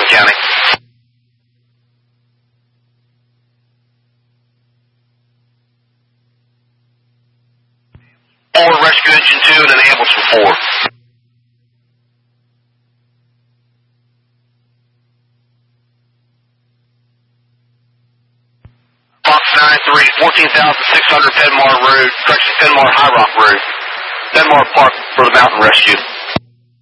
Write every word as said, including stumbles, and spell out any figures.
County. Four, rescue engine two, and an ambulance for four. Fox nine three, fourteen thousand six hundred Penmar Road, correction, Penmar High Rock Road. Penmar Park for the mountain rescue.